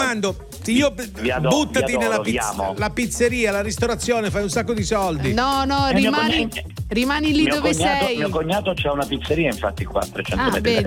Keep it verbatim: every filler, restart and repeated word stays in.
raccomando, io vi do, buttati vi adoro, nella vi pizz- amo. la pizzeria, la ristorazione, fai un sacco di soldi. No, no, Eh, mio rimani, cognato- rimani lì mio dove cognato, sei. Mio cognato c'ha una pizzeria, infatti, qua a trecento Ah, metri da vedi.